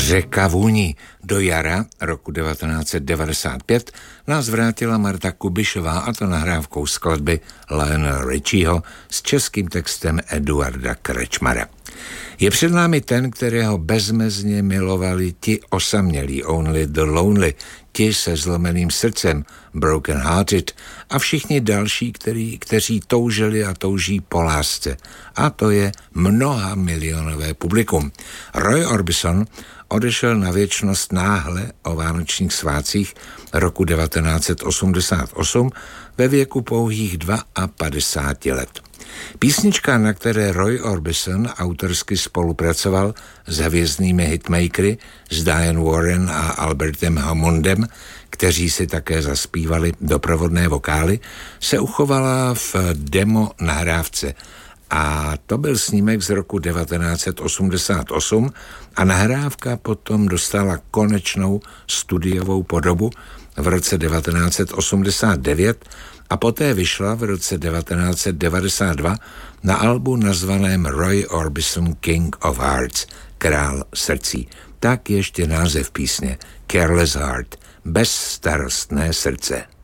Řeka vůní. Do jara roku 1995 nás vrátila Marta Kubišová, a to nahrávkou skladby Lionela Richieho s českým textem Eduarda Krečmara. Je před námi ten, kterého bezmezně milovali ti osamělí, Only the Lonely, ti se zlomeným srdcem, Broken Hearted, a všichni další, kteří toužili a touží po lásce. A to je mnoha milionové publikum. Roy Orbison odešel na věčnost náhle o vánočních svátcích roku 1988 ve věku pouhých 52 let. Písnička, na které Roy Orbison autorsky spolupracoval s hvězdnými hitmakery, s Diane Warren a Albertem Hammondem, kteří si také zaspívali doprovodné vokály, se uchovala v demo nahrávce. A to byl snímek z roku 1988 a nahrávka potom dostala konečnou studiovou podobu v roce 1989 a poté vyšla v roce 1992 na albu nazvaném Roy Orbison King of Hearts, Král srdcí. Tak ještě název písně Careless Heart, bezstarostné srdce.